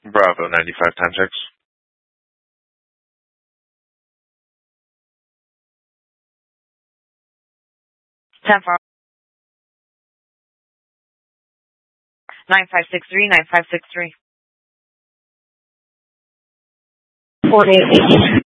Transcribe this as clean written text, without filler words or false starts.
Bravo 95 times 6. 10-4. 9563, 9563. 48.